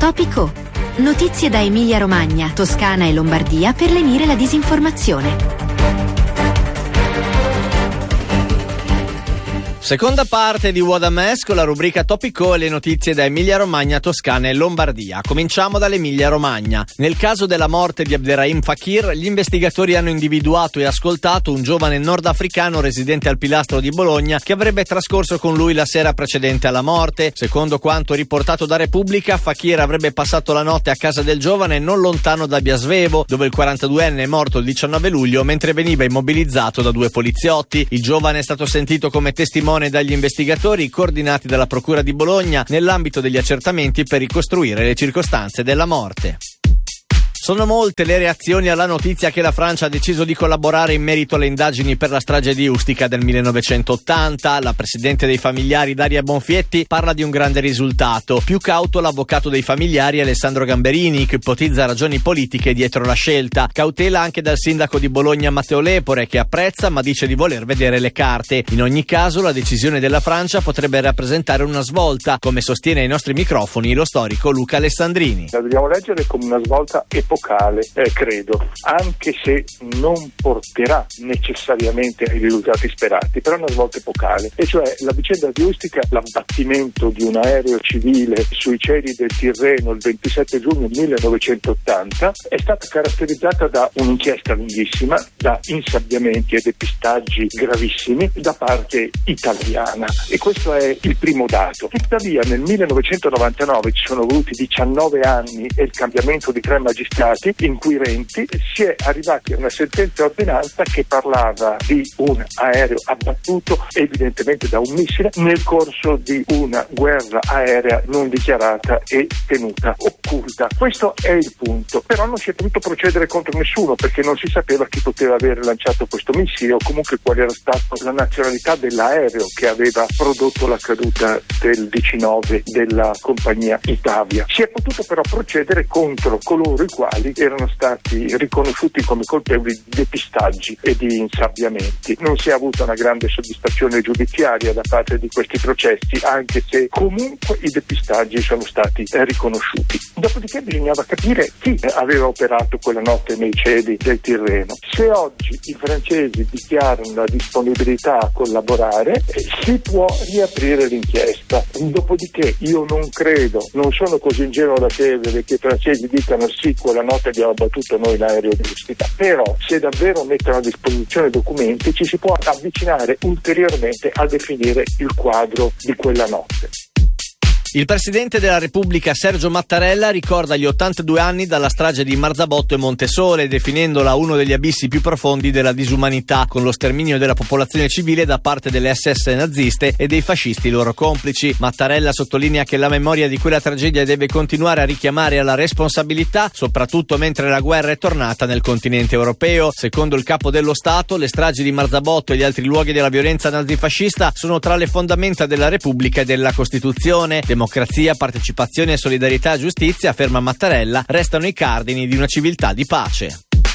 Topico. Notizie da Emilia-Romagna, Toscana e Lombardia per lenire la disinformazione. Seconda parte di What a Mess con la rubrica Topico e le notizie da Emilia-Romagna, Toscana e Lombardia. Cominciamo dall'Emilia-Romagna. Nel caso della morte di Abderrahim Fakir, gli investigatori hanno individuato e ascoltato un giovane nordafricano residente al Pilastro di Bologna che avrebbe trascorso con lui la sera precedente alla morte. Secondo quanto riportato da Repubblica, Fakir avrebbe passato la notte a casa del giovane non lontano da Biasvevo, dove il 42enne è morto il 19 luglio mentre veniva immobilizzato da 2 poliziotti. Il giovane è stato sentito come testimone dagli investigatori coordinati dalla Procura di Bologna nell'ambito degli accertamenti per ricostruire le circostanze della morte. Sono molte le reazioni alla notizia che la Francia ha deciso di collaborare in merito alle indagini per la strage di Ustica del 1980. La presidente dei familiari Daria Bonfietti parla di un grande risultato. Più cauto l'avvocato dei familiari Alessandro Gamberini, che ipotizza ragioni politiche dietro la scelta. Cautela anche dal sindaco di Bologna Matteo Lepore, che apprezza ma dice di voler vedere le carte. In ogni caso la decisione della Francia potrebbe rappresentare una svolta, come sostiene ai nostri microfoni lo storico Luca Alessandrini. La dobbiamo leggere come una svolta epocale, credo, anche se non porterà necessariamente ai risultati sperati, però è una svolta epocale, e cioè la vicenda di Ustica, l'abbattimento di un aereo civile sui cieli del Tirreno il 27 giugno 1980 è stata caratterizzata da un'inchiesta lunghissima, da insabbiamenti e depistaggi gravissimi da parte italiana, e questo è il primo dato. Tuttavia nel 1999 ci sono voluti 19 anni e il cambiamento di 3 magistrati inquirenti, si è arrivati a una sentenza ordinanza che parlava di un aereo abbattuto evidentemente da un missile nel corso di una guerra aerea non dichiarata e tenuta occulta. Questo è il punto, però non si è potuto procedere contro nessuno perché non si sapeva chi poteva aver lanciato questo missile o comunque qual era stata la nazionalità dell'aereo che aveva prodotto la caduta del DC-9 della compagnia Itavia. Si è potuto però procedere contro coloro i quali erano stati riconosciuti come colpevoli di depistaggi e di insabbiamenti. Non si è avuta una grande soddisfazione giudiziaria da parte di questi processi, anche se comunque i depistaggi sono stati riconosciuti. Dopodiché bisognava capire chi aveva operato quella notte nei cieli del Tirreno. Se oggi i francesi dichiarano la disponibilità a collaborare, si può riaprire l'inchiesta. Dopodiché io non credo, non sono così ingenuo da credere che i francesi dicano sì, quella notte abbiamo abbattuto noi l'aereo di Ustica, però se davvero mettono a disposizione documenti ci si può avvicinare ulteriormente a definire il quadro di quella notte. Il presidente della Repubblica Sergio Mattarella ricorda gli 82 anni dalla strage di Marzabotto e Montesole, definendola uno degli abissi più profondi della disumanità, con lo sterminio della popolazione civile da parte delle SS naziste e dei fascisti loro complici. Mattarella sottolinea che la memoria di quella tragedia deve continuare a richiamare alla responsabilità, soprattutto mentre la guerra è tornata nel continente europeo. Secondo il capo dello Stato, le stragi di Marzabotto e gli altri luoghi della violenza nazifascista sono tra le fondamenta della Repubblica e della Costituzione. Democrazia, partecipazione, solidarietà e giustizia, afferma Mattarella, restano i cardini di una civiltà di pace.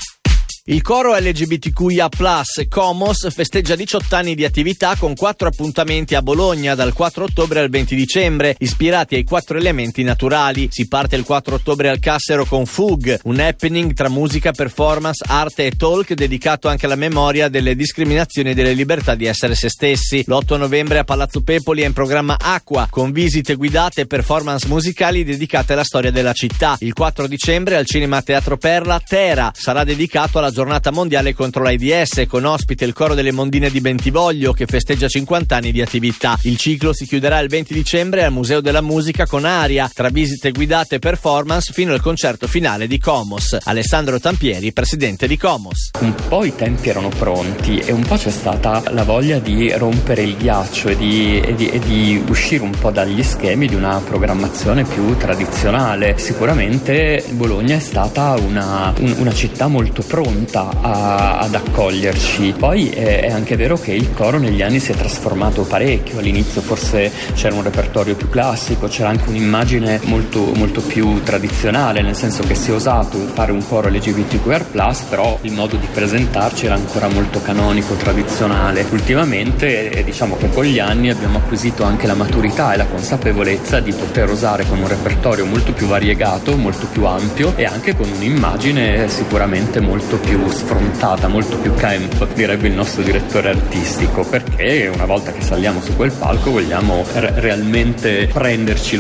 Il coro LGBTQIA+, Comos, festeggia 18 anni di attività con 4 appuntamenti a Bologna dal 4 ottobre al 20 dicembre, ispirati ai 4 elementi naturali. Si parte il 4 ottobre al Cassero con Fug, un happening tra musica, performance, arte e talk dedicato anche alla memoria delle discriminazioni e delle libertà di essere se stessi. L'8 novembre a Palazzo Pepoli è in programma Acqua, con visite guidate e performance musicali dedicate alla storia della città. Il 4 dicembre al Cinema Teatro Perla, Tera sarà dedicato alla giornata mondiale contro l'AIDS, con ospite il coro delle Mondine di Bentivoglio che festeggia 50 anni di attività. Il ciclo si chiuderà il 20 dicembre al Museo della Musica con Aria, tra visite guidate e performance fino al concerto finale di Comos. Alessandro Tampieri, presidente di Comos. Un po' i tempi erano pronti e un po' c'è stata la voglia di rompere il ghiaccio e di uscire un po' dagli schemi di una programmazione più tradizionale. Sicuramente Bologna è stata una città molto pronta pronta ad accoglierci. Poi è anche vero che il coro negli anni si è trasformato parecchio. All'inizio forse c'era un repertorio più classico, c'era anche un'immagine molto, molto più tradizionale, nel senso che si è osato fare un coro LGBTQR+, però il modo di presentarci era ancora molto canonico, tradizionale. Ultimamente diciamo che con gli anni abbiamo acquisito anche la maturità e la consapevolezza di poter osare con un repertorio molto più variegato, molto più ampio e anche con un'immagine sicuramente molto più sfrontata, molto più camp, direbbe il nostro direttore artistico, perché una volta che saliamo su quel palco vogliamo realmente prenderci lo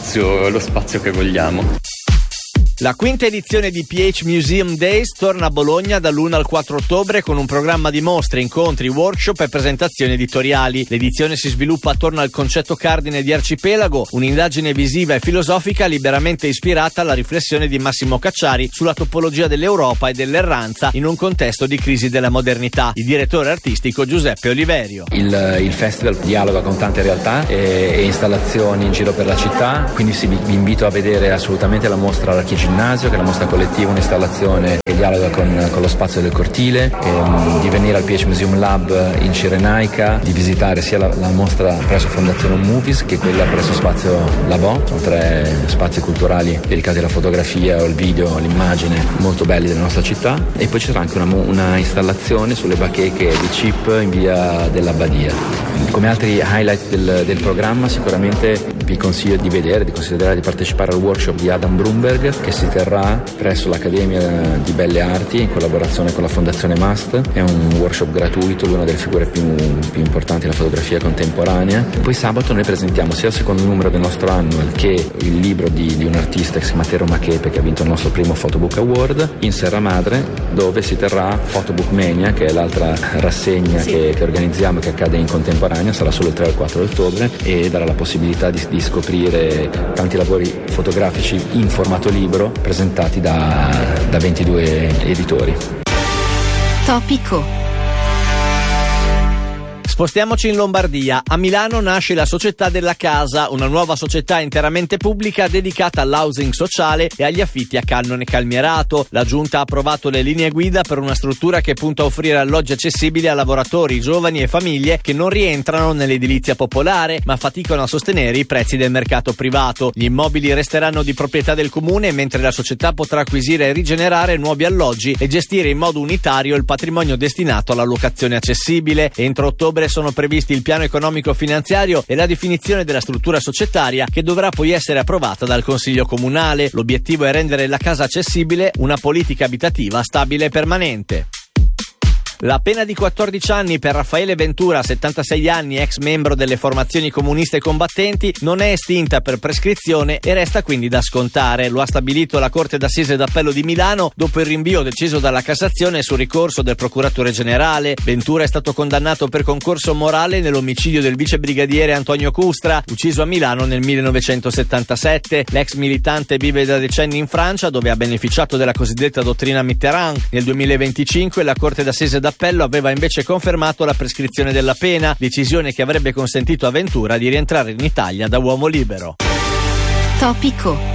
spazio che vogliamo. La quinta edizione di PH Museum Days torna a Bologna dall'1 al 4 ottobre con un programma di mostre, incontri, workshop e presentazioni editoriali. L'edizione si sviluppa attorno al concetto cardine di Arcipelago, un'indagine visiva e filosofica liberamente ispirata alla riflessione di Massimo Cacciari sulla topologia dell'Europa e dell'erranza in un contesto di crisi della modernità. Il direttore artistico Giuseppe Oliverio. Il festival dialoga con tante realtà e installazioni in giro per la città, quindi vi invito a vedere assolutamente la mostra Archiginnasio, che è la mostra collettiva, un'installazione che dialoga con lo spazio del cortile, di venire al PH Museum Lab in Cirenaica, di visitare sia la mostra presso Fondazione Movies che quella presso Spazio Labò. Sono 3 spazi culturali dedicati alla fotografia, al video, all'immagine, molto belli della nostra città. E poi c'era anche una installazione sulle bacheche di Chip in via dell'Abbadia. Come altri highlight del programma, sicuramente vi consiglio di considerare di partecipare al workshop di Adam Brumberg, che si terrà presso l'Accademia di Belle Arti in collaborazione con la Fondazione Mast. È un workshop gratuito di una delle figure più importanti della fotografia contemporanea. Poi sabato noi presentiamo sia il secondo numero del nostro annual che il libro di un artista che si chiama Tero Machepe, che ha vinto il nostro primo Photobook Award in Serra Madre, dove si terrà Photobook Mania, che è l'altra rassegna che organizziamo, che accade in contemporanea. Sarà solo il 3 e il 4 ottobre e darà la possibilità di scoprire tanti lavori fotografici in formato libro presentati da 22 editori. Topico. Spostiamoci in Lombardia. A Milano nasce la Società della Casa, una nuova società interamente pubblica dedicata all'housing sociale e agli affitti a canone calmierato. La Giunta ha approvato le linee guida per una struttura che punta a offrire alloggi accessibili a lavoratori, giovani e famiglie che non rientrano nell'edilizia popolare, ma faticano a sostenere i prezzi del mercato privato. Gli immobili resteranno di proprietà del comune, mentre la società potrà acquisire e rigenerare nuovi alloggi e gestire in modo unitario il patrimonio destinato alla locazione accessibile. Entro ottobre sono previsti il piano economico finanziario e la definizione della struttura societaria, che dovrà poi essere approvata dal Consiglio Comunale. L'obiettivo è rendere la casa accessibile, una politica abitativa stabile e permanente. La pena di 14 anni per Raffaele Ventura, 76 anni, ex membro delle formazioni comuniste combattenti, non è estinta per prescrizione e resta quindi da scontare. Lo ha stabilito la Corte d'Assise d'Appello di Milano dopo il rinvio deciso dalla Cassazione su ricorso del procuratore generale. Ventura è stato condannato per concorso morale nell'omicidio del vice brigadiere Antonio Custra, ucciso a Milano nel 1977. L'ex militante vive da decenni in Francia, dove ha beneficiato della cosiddetta dottrina Mitterrand. Nel 2025 la Corte d'Assise d'Appello aveva invece confermato la prescrizione della pena, decisione che avrebbe consentito a Ventura di rientrare in Italia da uomo libero. Topico.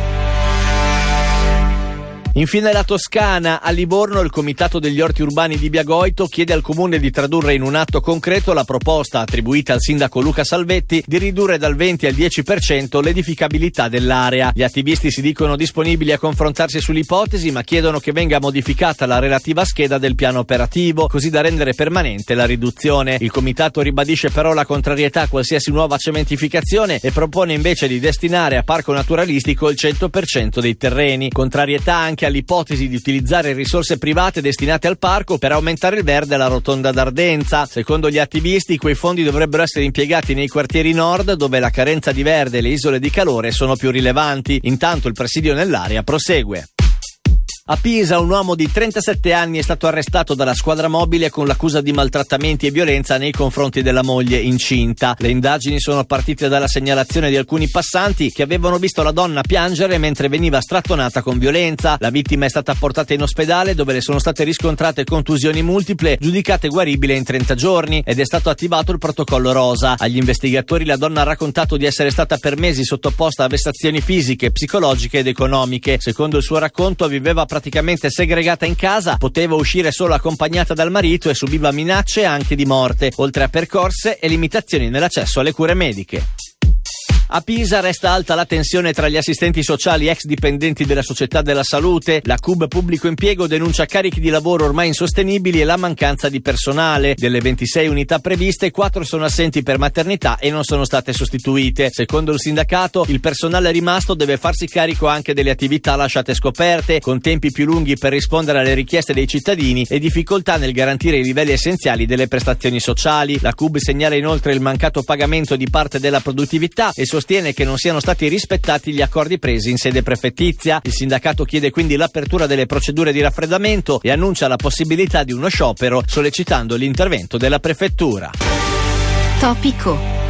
Infine la Toscana. A Livorno il Comitato degli Orti Urbani di Biagoito chiede al comune di tradurre in un atto concreto la proposta attribuita al sindaco Luca Salvetti di ridurre dal 20 al 10% l'edificabilità dell'area. Gli attivisti si dicono disponibili a confrontarsi sull'ipotesi, ma chiedono che venga modificata la relativa scheda del piano operativo, così da rendere permanente la riduzione. Il comitato ribadisce però la contrarietà a qualsiasi nuova cementificazione e propone invece di destinare a parco naturalistico il 100% dei terreni. Contrarietà anche all'ipotesi di utilizzare risorse private destinate al parco per aumentare il verde alla rotonda d'Ardenza. Secondo gli attivisti, quei fondi dovrebbero essere impiegati nei quartieri nord, dove la carenza di verde e le isole di calore sono più rilevanti. Intanto il presidio nell'area prosegue. A Pisa un uomo di 37 anni è stato arrestato dalla squadra mobile con l'accusa di maltrattamenti e violenza nei confronti della moglie incinta. Le indagini sono partite dalla segnalazione di alcuni passanti che avevano visto la donna piangere mentre veniva strattonata con violenza. La vittima è stata portata in ospedale, dove le sono state riscontrate contusioni multiple, giudicate guaribili in 30 giorni, ed è stato attivato il protocollo rosa. Agli investigatori la donna ha raccontato di essere stata per mesi sottoposta a vessazioni fisiche, psicologiche ed economiche. Secondo il suo racconto viveva praticamente praticamente segregata in casa, poteva uscire solo accompagnata dal marito e subiva minacce anche di morte, oltre a percorse e limitazioni nell'accesso alle cure mediche. A Pisa resta alta la tensione tra gli assistenti sociali ex dipendenti della Società della Salute. La CUB Pubblico Impiego denuncia carichi di lavoro ormai insostenibili e la mancanza di personale. Delle 26 unità previste, 4 sono assenti per maternità e non sono state sostituite. Secondo il sindacato, il personale rimasto deve farsi carico anche delle attività lasciate scoperte, con tempi più lunghi per rispondere alle richieste dei cittadini e difficoltà nel garantire i livelli essenziali delle prestazioni sociali. La CUB segnala inoltre il mancato pagamento di parte della produttività e sostiene che non siano stati rispettati gli accordi presi in sede prefettizia. Il sindacato chiede quindi l'apertura delle procedure di raffreddamento e annuncia la possibilità di uno sciopero, sollecitando l'intervento della prefettura. Topico.